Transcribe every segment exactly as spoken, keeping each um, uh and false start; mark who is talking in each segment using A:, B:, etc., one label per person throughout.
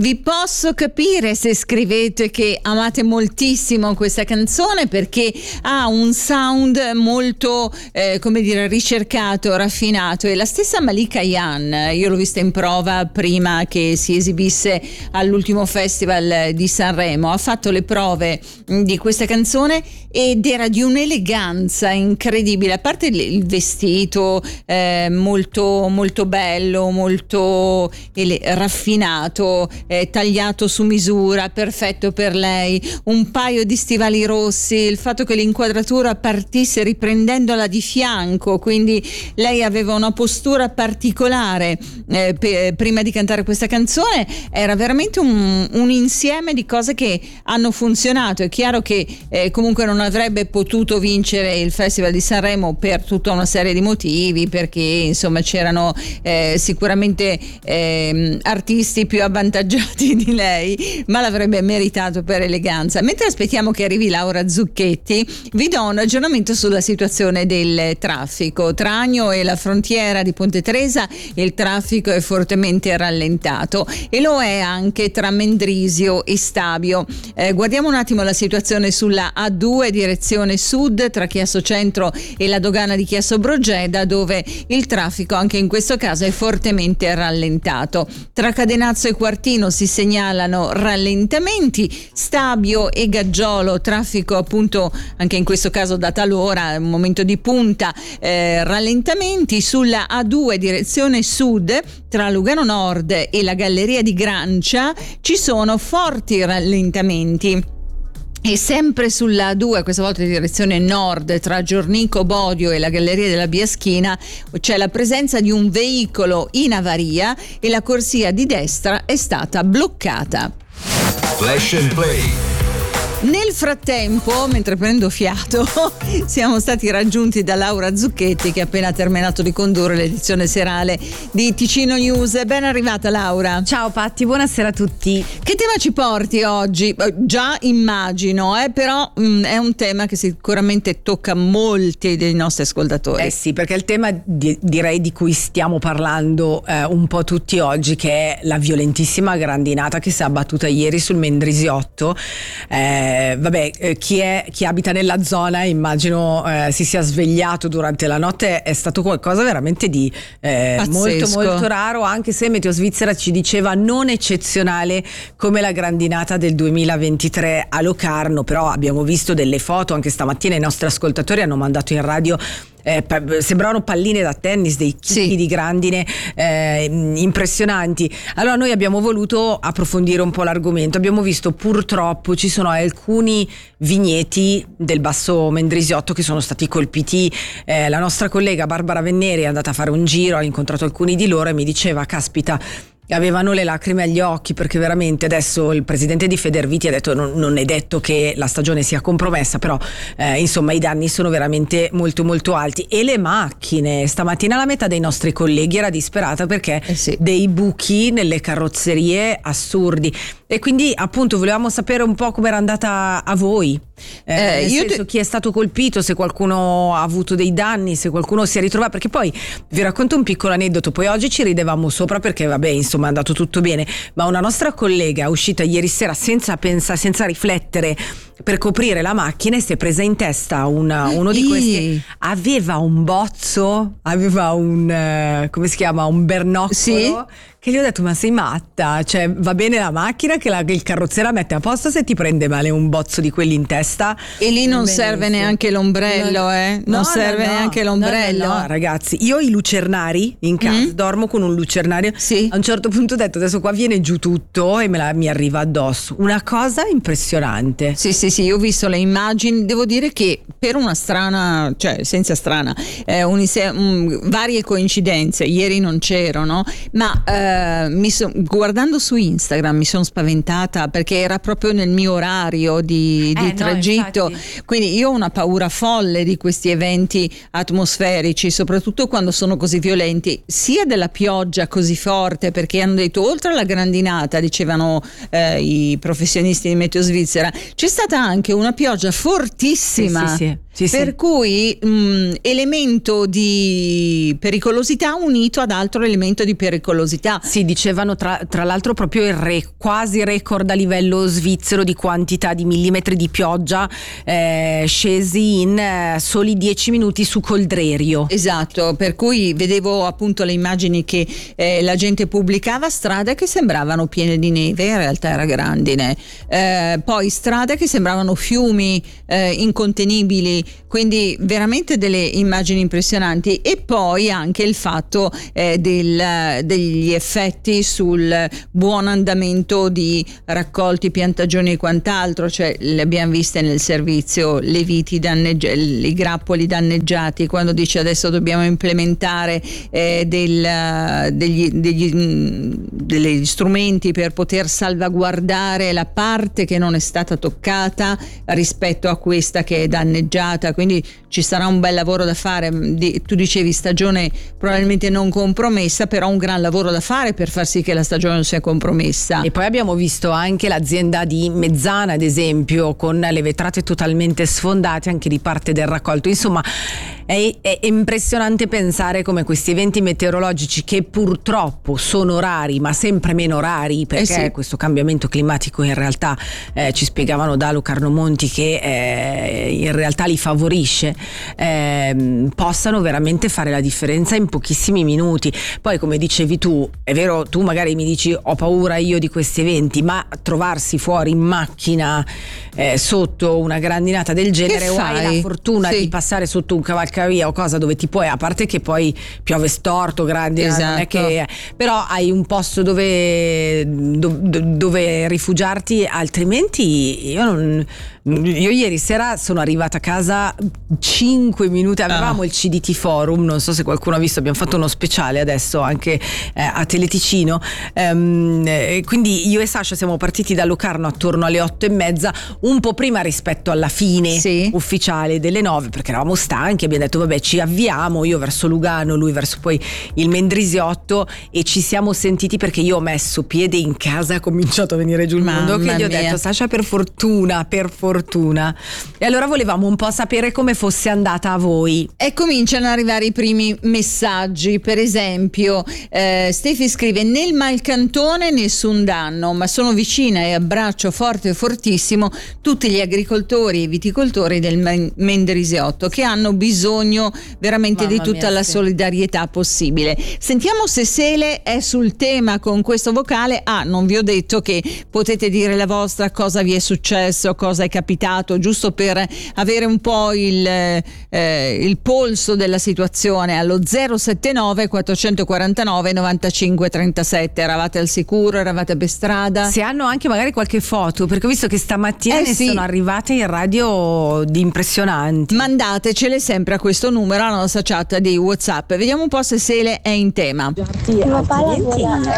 A: Vi posso capire se scrivete che amate moltissimo questa canzone, perché ha un sound molto, eh, come dire, ricercato, raffinato, e la stessa Malika Ayane, io l'ho vista in prova prima che si esibisse all'ultimo festival di Sanremo, ha fatto le prove di questa canzone ed era di un'eleganza incredibile, a parte il vestito eh, molto, molto bello, molto ele- raffinato, Eh, tagliato su misura, perfetto per lei, un paio di stivali rossi, il fatto che l'inquadratura partisse riprendendola di fianco, quindi lei aveva una postura particolare eh, pe- prima di cantare questa canzone, era veramente un, un insieme di cose che hanno funzionato. È chiaro che eh, comunque non avrebbe potuto vincere il Festival di Sanremo per tutta una serie di motivi, perché insomma c'erano eh, sicuramente eh, artisti più avvantaggiati di lei, ma l'avrebbe meritato per eleganza. Mentre aspettiamo che arrivi Laura Zucchetti, vi do un aggiornamento sulla situazione del traffico. Tra Agno e la frontiera di Ponte Tresa il traffico è fortemente rallentato, e lo è anche tra Mendrisio e Stabio. Eh, guardiamo un attimo la situazione sulla A due direzione sud tra Chiasso Centro e la dogana di Chiasso Brogeda, dove il traffico anche in questo caso è fortemente rallentato. Tra Cadenazzo e Quartino si segnalano rallentamenti, Stabio e Gaggiolo traffico appunto anche in questo caso da talora, un momento di punta, eh, rallentamenti. Sulla A due direzione sud tra Lugano Nord e la Galleria di Grancia ci sono forti rallentamenti. E sempre sulla A due, questa volta in direzione nord, tra Giornico Bodio e la Galleria della Biaschina, c'è la presenza di un veicolo in avaria e la corsia di destra è stata bloccata.
B: Flash and Play.
A: Nel frattempo, mentre prendo fiato, siamo stati raggiunti da Laura Zucchetti, che ha appena terminato di condurre l'edizione serale di Ticino News. Ben arrivata, Laura.
C: Ciao Patti, buonasera a tutti.
A: Che tema ci porti oggi? Già immagino, eh, però mh, è un tema che sicuramente tocca molti dei nostri ascoltatori.
C: Eh sì, perché il tema di, direi di cui stiamo parlando eh, un po' tutti oggi, che è la violentissima grandinata che si è abbattuta ieri sul Mendrisiotto. Eh, vabbè, eh, chi, è, chi abita nella zona immagino eh, si sia svegliato durante la notte. È stato qualcosa veramente di eh, molto molto raro, anche se Meteo Svizzera ci diceva non eccezionale come la grandinata del duemilaventitré a Locarno. Però abbiamo visto delle foto anche stamattina, i nostri ascoltatori hanno mandato in radio. Eh, sembravano palline da tennis, dei chicchi sì. di grandine eh, impressionanti. Allora noi abbiamo voluto approfondire un po' l'argomento. Abbiamo visto purtroppo ci sono alcuni vigneti del Basso Mendrisiotto che sono stati colpiti. Eh, la nostra collega Barbara Venneri è andata a fare un giro, ha incontrato alcuni di loro e mi diceva: caspita, avevano le lacrime agli occhi, perché veramente adesso il presidente di Federviti ha detto non, non è detto che la stagione sia compromessa, però eh, insomma i danni sono veramente molto molto alti. E le macchine, stamattina la metà dei nostri colleghi era disperata perché
A: eh sì.
C: dei buchi nelle carrozzerie assurdi, e quindi appunto volevamo sapere un po' come era andata a voi, eh, eh, nel io senso, te... chi è stato colpito, se qualcuno ha avuto dei danni, se qualcuno si è ritrovato, perché poi vi racconto un piccolo aneddoto. Poi oggi ci ridevamo sopra perché vabbè, insomma è andato tutto bene, ma una nostra collega è uscita ieri sera senza pensare, senza riflettere, per coprire la macchina, e si è presa in testa una, uno di questi. Aveva un bozzo, aveva un uh, come si chiama, un bernoccolo, sì? Che gli ho detto: ma sei matta? Cioè, va bene la macchina che, la, che il carrozziere la mette a posto, se ti prende male un bozzo di quelli in testa.
A: E lì non benissimo. serve neanche l'ombrello, no, eh? Non no, serve no, neanche l'ombrello.
C: No, no, ragazzi, io ho i lucernari in casa, mm. dormo con un lucernario.
A: Sì.
C: A un certo punto ho detto: adesso qua viene giù tutto e me la, mi arriva addosso. Una cosa impressionante.
A: Sì, sì, sì, io ho visto le immagini. Devo dire che per una strana, cioè senza strana, eh, un, un, varie coincidenze, ieri non c'ero, no? Ma eh, mi so, guardando su Instagram mi sono spaventata, perché era proprio nel mio orario di, di
C: eh,
A: tragitto,
C: no,
A: quindi io ho una paura folle di questi eventi atmosferici, soprattutto quando sono così violenti, sia della pioggia così forte, perché hanno detto oltre alla grandinata, dicevano eh, i professionisti di Meteo Svizzera, c'è stata stata anche una pioggia fortissima.
C: Sì, sì, sì. Sì,
A: per
C: sì.
A: cui mh, elemento di pericolosità unito ad altro elemento di pericolosità.
C: Sì, dicevano tra, tra l'altro proprio il re, quasi record a livello svizzero di quantità di millimetri di pioggia eh, scesi in eh, soli dieci minuti su Coldrerio.
A: Esatto, per cui vedevo appunto le immagini che eh, la gente pubblicava, strade che sembravano piene di neve, in realtà era grandine, eh, poi strade che sembravano fiumi eh, incontenibili, quindi veramente delle immagini impressionanti. E poi anche il fatto eh, del, degli effetti sul buon andamento di raccolti, piantagioni e quant'altro, cioè le abbiamo viste nel servizio, le viti danneggiati, i grappoli danneggiati, quando dice adesso dobbiamo implementare eh, del, degli, degli, mh, degli strumenti per poter salvaguardare la parte che non è stata toccata rispetto a questa che è danneggiata, quindi ci sarà un bel lavoro da fare. Tu dicevi stagione probabilmente non compromessa, però un gran lavoro da fare per far sì che la stagione non sia compromessa.
C: E poi abbiamo visto anche l'azienda di Mezzana, ad esempio, con le vetrate totalmente sfondate anche di parte del raccolto. Insomma, è, è impressionante pensare come questi eventi meteorologici, che purtroppo sono rari ma sempre meno rari, perché eh sì. questo cambiamento climatico in realtà eh, ci spiegavano da Lucarno Monti che eh, in realtà li favorisce, eh, possano veramente fare la differenza in pochissimi minuti. Poi, come dicevi tu, è vero, tu magari mi dici ho paura io di questi eventi, ma trovarsi fuori in macchina eh, sotto una grandinata del genere, o hai la fortuna sì. di passare sotto un cavalcavia o cosa dove ti puoi, a parte che poi piove storto, grande,
A: esatto.
C: non è che, però hai un posto dove, dove, dove rifugiarti, altrimenti io non io ieri sera sono arrivata a casa cinque minuti, avevamo ah. il C D T Forum, non so se qualcuno ha visto, abbiamo fatto uno speciale adesso anche eh, a Teleticino, ehm, eh, quindi io e Sasha siamo partiti da Locarno attorno alle otto e mezza, un po' prima rispetto alla fine sì. ufficiale delle nove, perché eravamo stanchi, abbiamo detto vabbè ci avviamo, io verso Lugano, lui verso poi il Mendrisiotto, e ci siamo sentiti perché io ho messo piede in casa, ha cominciato a venire giù il
A: Mamma
C: mondo, che gli ho
A: mia.
C: detto Sasha per fortuna, per fortuna fortuna. E allora volevamo un po' sapere come fosse andata a voi.
A: E cominciano ad arrivare i primi messaggi. Per esempio eh, Stefi scrive: nel Malcantone nessun danno, ma sono vicina e abbraccio forte e fortissimo tutti gli agricoltori e i viticoltori del Mendrisiotto, che hanno bisogno veramente Mamma di tutta mia, la sì. solidarietà possibile. Sentiamo se Sele è sul tema con questo vocale. Ah, non vi ho detto che potete dire la vostra, cosa vi è successo, cosa è capitato, giusto per avere un po' il, eh, il polso della situazione, allo zero sette nove quattrocentoquarantanove novantacinque trentasette. Eravate al sicuro, eravate per strada?
C: Se hanno anche magari qualche foto, perché ho visto che stamattina
A: eh
C: ne
A: sì.
C: sono arrivate in radio di impressionanti.
A: Mandatecele sempre a questo numero, alla nostra chat di WhatsApp. Vediamo un po' se Sele è in tema.
D: Mio papà lavora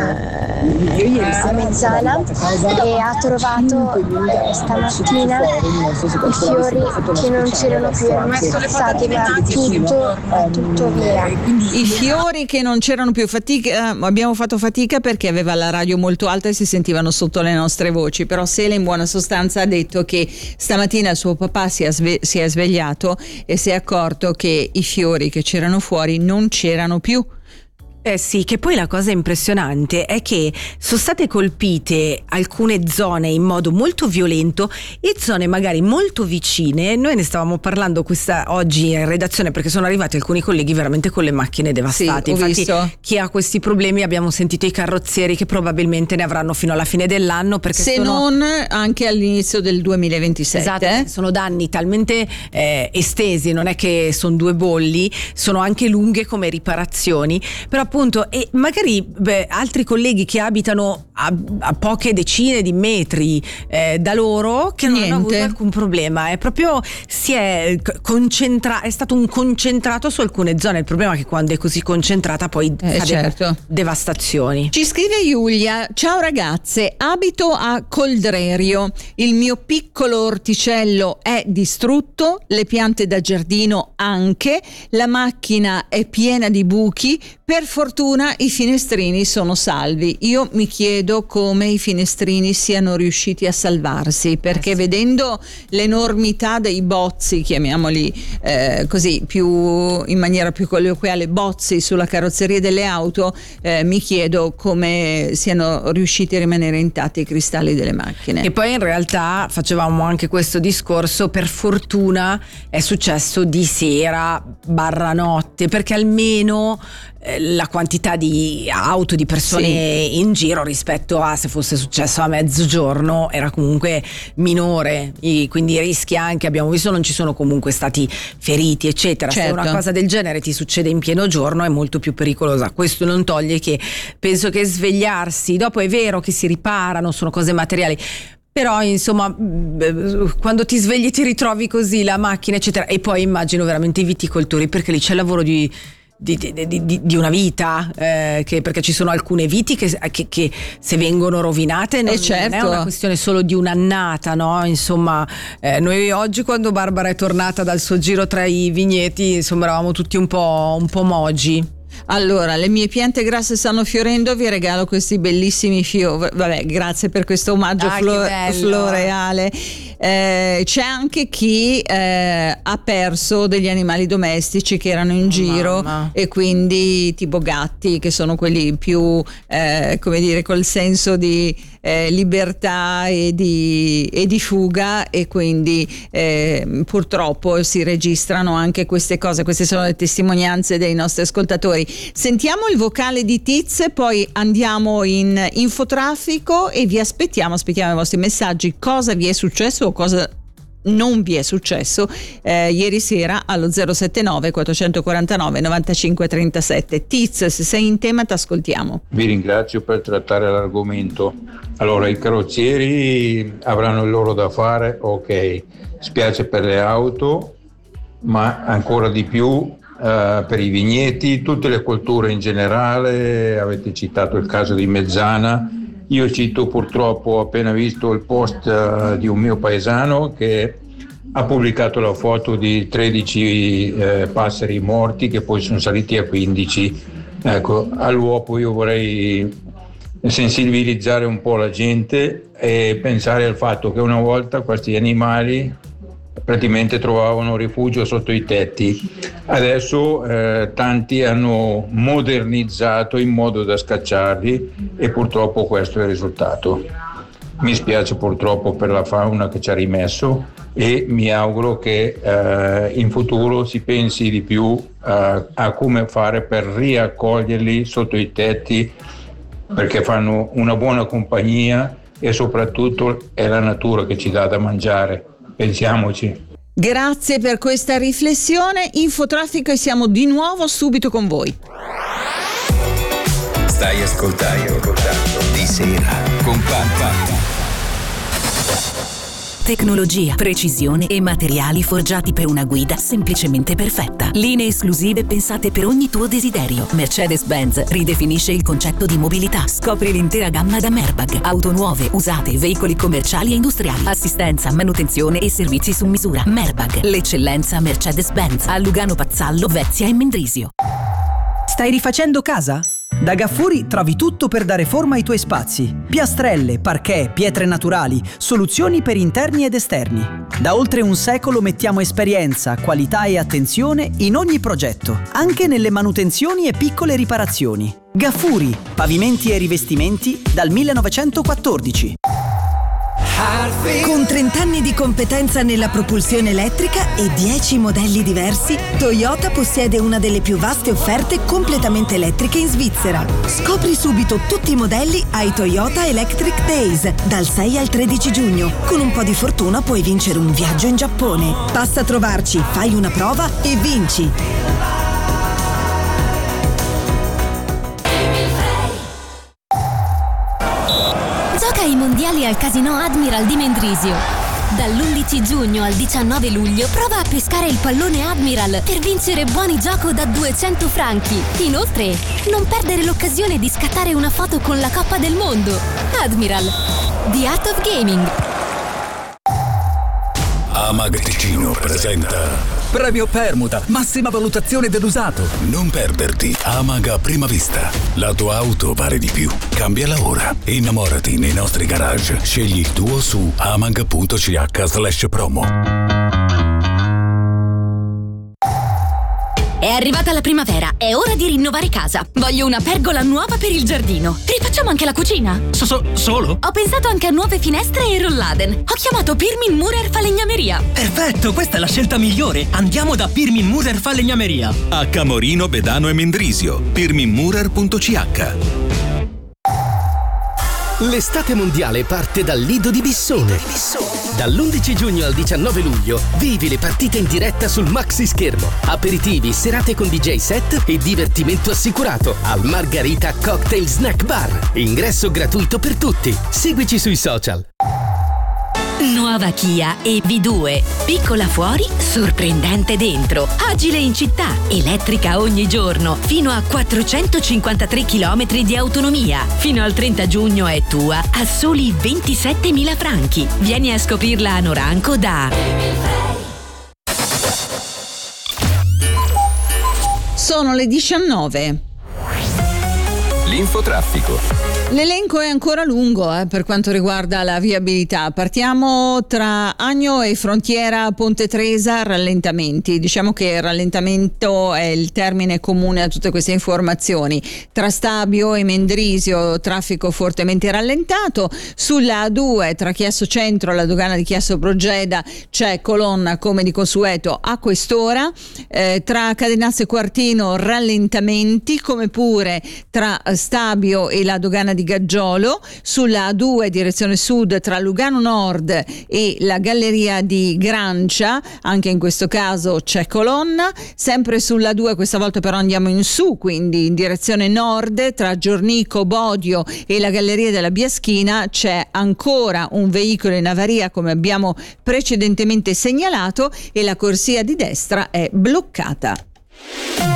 D: eh, a Mezzana e ha trovato eh, stamattina i fiori che non c'erano più, erano stati, ma tutto, tutto via.
A: I fiori che non c'erano più, fatica, abbiamo fatto fatica perché aveva la radio molto alta e si sentivano sotto le nostre voci, però Sele in buona sostanza ha detto che stamattina suo papà si è, sve- si è svegliato e si è accorto che i fiori che c'erano fuori non c'erano più.
C: Eh sì, che poi la cosa impressionante è che sono state colpite alcune zone in modo molto violento e zone magari molto vicine. Noi ne stavamo parlando questa oggi in redazione, perché sono arrivati alcuni colleghi veramente con le macchine devastate.
A: Sì, ho
C: Infatti
A: visto.
C: Chi ha questi problemi, abbiamo sentito i carrozzieri che probabilmente ne avranno fino alla fine dell'anno, perché
A: se
C: sono...
A: non anche all'inizio del duemilaventisette.
C: Esatto, eh? Sono danni talmente eh, estesi, non è che sono due bolli, sono anche lunghe come riparazioni, però appunto, e magari beh, altri colleghi che abitano a, a poche decine di metri eh, da loro, che non
A: Niente.
C: hanno avuto alcun problema, è proprio si è concentrato, è stato un concentrato su alcune zone. Il problema è che quando è così concentrata poi
A: eh, certo.
C: devastazioni.
A: Ci scrive Giulia: ciao ragazze, abito a Coldrerio, il mio piccolo orticello è distrutto, le piante da giardino anche, la macchina è piena di buchi, per fortuna i finestrini sono salvi. Io mi chiedo chiedo come i finestrini siano riusciti a salvarsi, perché eh sì. vedendo l'enormità dei bozzi, chiamiamoli eh, così più in maniera più colloquiale, bozzi sulla carrozzeria delle auto, eh, mi chiedo come siano riusciti a rimanere intatti i cristalli delle macchine.
C: E poi in realtà facevamo anche questo discorso, per fortuna è successo di sera barra notte, perché almeno eh, la quantità di auto, di persone sì. in giro rispetto a se fosse successo a mezzogiorno era comunque minore, I, quindi i rischi anche, abbiamo visto, non ci sono comunque stati feriti eccetera.
A: Certo.
C: Se una cosa del genere ti succede in pieno giorno è molto più pericolosa. Questo non toglie che penso che svegliarsi, dopo è vero che si riparano, sono cose materiali, però insomma quando ti svegli ti ritrovi così la macchina eccetera, e poi immagino veramente i viticoltori, perché lì c'è il lavoro di Di, di, di, di una vita, eh, che, perché ci sono alcune viti che, che, che se vengono rovinate non,
A: eh certo.
C: non è una questione solo di un'annata, no? Insomma, eh, noi oggi quando Barbara è tornata dal suo giro tra i vigneti, insomma, eravamo tutti un po', un po' mogi.
A: Allora, le mie piante grasse stanno fiorendo, vi regalo questi bellissimi fiori. Vabbè, grazie per questo omaggio
C: ah,
A: flo- floreale. Eh, c'è anche chi eh, ha perso degli animali domestici che erano in giro,
C: Mamma.
A: e quindi tipo gatti, che sono quelli più eh, come dire, col senso di eh, libertà e di, e di fuga, e quindi eh, purtroppo si registrano anche queste cose. Queste sono le testimonianze dei nostri ascoltatori. Sentiamo il vocale di Tiz, poi andiamo in infotraffico e vi aspettiamo, aspettiamo i vostri messaggi. Cosa vi è successo o cosa non vi è successo eh, ieri sera allo zero sette nove quattrocentoquarantanove novantacinque trentasette. Tiz, se sei in tema t'ascoltiamo.
E: Vi ringrazio per trattare l'argomento. Allora, i carrozzieri avranno il loro da fare, ok, spiace per le auto, ma ancora di più Uh, per i vigneti, tutte le colture in generale. Avete citato il caso di Mezzana, io cito purtroppo, ho appena visto il post uh, di un mio paesano che ha pubblicato la foto di tredici uh, passeri morti che poi sono saliti a quindici. Ecco, all'uopo io vorrei sensibilizzare un po' la gente e pensare al fatto che una volta questi animali praticamente trovavano rifugio sotto i tetti. Adesso eh, tanti hanno modernizzato in modo da scacciarli e purtroppo questo è il risultato. Mi spiace purtroppo per la fauna che ci ha rimesso e mi auguro che eh, in futuro si pensi di più eh, a come fare per riaccoglierli sotto i tetti, perché fanno una buona compagnia e soprattutto è la natura che ci dà da mangiare. Pensiamoci.
A: Grazie per questa riflessione. Infotraffico e siamo di nuovo subito con voi.
B: Stai ascoltando, ascoltando Di Sera con Pampa.
F: Tecnologia, precisione e materiali forgiati per una guida semplicemente perfetta. Linee esclusive pensate per ogni tuo desiderio. Mercedes-Benz ridefinisce il concetto di mobilità. Scopri l'intera gamma da Merbag. Auto nuove, usate, veicoli commerciali e industriali. Assistenza, manutenzione e servizi su misura. Merbag, l'eccellenza Mercedes-Benz. A Lugano Pazzallo, Vezia e Mendrisio.
G: Stai rifacendo casa? Da Gaffuri trovi tutto per dare forma ai tuoi spazi. Piastrelle, parquet, pietre naturali, soluzioni per interni ed esterni. Da oltre un secolo mettiamo esperienza, qualità e attenzione in ogni progetto, anche nelle manutenzioni e piccole riparazioni. Gaffuri, pavimenti e rivestimenti dal millenovecentoquattordici.
H: Con trent'anni di competenza nella propulsione elettrica e dieci modelli diversi, Toyota possiede una delle più vaste offerte completamente elettriche in Svizzera. Scopri subito tutti i modelli ai Toyota Electric Days, dal sei al tredici giugno. Con un po' di fortuna puoi vincere un viaggio in Giappone. Passa a trovarci, fai una prova e vinci.
I: Ai mondiali al Casino Admiral di Mendrisio. Dall'undici giugno al diciannove luglio prova a pescare il pallone Admiral per vincere buoni gioco da duecento franchi. Inoltre, non perdere l'occasione di scattare una foto con la Coppa del Mondo. Admiral, The Art of Gaming.
J: Amag Ticino presenta
K: Premio Permuta, massima valutazione dell'usato.
J: Non perderti Amag a prima vista. La tua auto vale di più. Cambiala ora. Innamorati nei nostri garage. Scegli il tuo su amag.ch slash promo.
L: È arrivata la primavera, è ora di rinnovare casa. Voglio una pergola nuova per il giardino. Rifacciamo anche la cucina?
K: So, so, solo?
L: Ho pensato anche a nuove finestre e rolladen. Ho chiamato Pirmin Murer Falegnameria.
K: Perfetto, questa è la scelta migliore. Andiamo da Pirmin Murer Falegnameria.
M: A Camorino, Bedano e Mendrisio. pirmin murer punto c h.
N: L'estate mondiale parte dal Lido di Bissone. Dall'undici giugno al diciannove luglio vivi le partite in diretta sul maxi schermo. Aperitivi, serate con D J set e divertimento assicurato al Margarita Cocktail Snack Bar. Ingresso gratuito per tutti. Seguici sui social.
L: Nuova Kia E V due. Piccola fuori, sorprendente dentro. Agile in città, elettrica ogni giorno. Fino a quattrocentocinquantatré chilometri di autonomia. Fino al trenta giugno è tua a soli ventisettemila franchi. Vieni a scoprirla a Noranco da...
A: Sono le diciannove.
B: L'infotraffico.
A: L'elenco è ancora lungo eh, per quanto riguarda la viabilità. Partiamo tra Agno e Frontiera Ponte Tresa, rallentamenti. Diciamo che rallentamento è il termine comune a tutte queste informazioni. Tra Stabio e Mendrisio traffico fortemente rallentato. Sulla A due tra Chiasso Centro e la dogana di Chiasso Progeda c'è colonna come di consueto a quest'ora. Eh, tra Cadenazzo e Quartino rallentamenti, come pure tra Stabio e la dogana di Gaggiolo. Sulla A due direzione sud tra Lugano Nord e la galleria di Grancia, anche in questo caso c'è colonna. Sempre sulla A due questa volta però andiamo in su, quindi in direzione nord tra Giornico, Bodio e la galleria della Biaschina c'è ancora un veicolo in avaria, come abbiamo precedentemente segnalato, e la corsia di destra è bloccata.